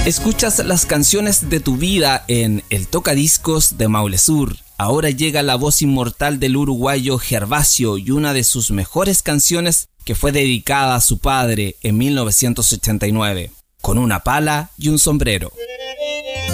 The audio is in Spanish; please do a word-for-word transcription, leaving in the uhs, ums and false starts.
Escuchas las canciones de tu vida en El Tocadiscos de Maule Sur. Ahora llega la voz inmortal del uruguayo Gervasio y una de sus mejores canciones que fue dedicada a su padre en mil novecientos ochenta y nueve, Con una pala y un sombrero.